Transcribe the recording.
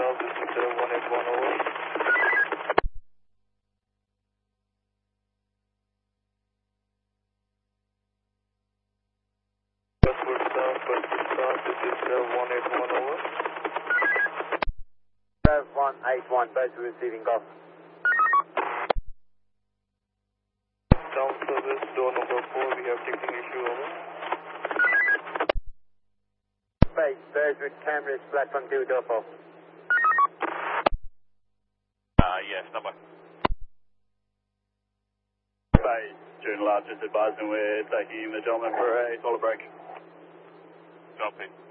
South, this is 181 over. Westwood South, this is 181 over. 181, both receiving golf. Down service, door number 4, we have taking issue over. Base, Bearswood, Cambridge, platform 2, door 4. Yes, number. Base, June Lab, just advising we're taking the gentleman for a solid break. Copy.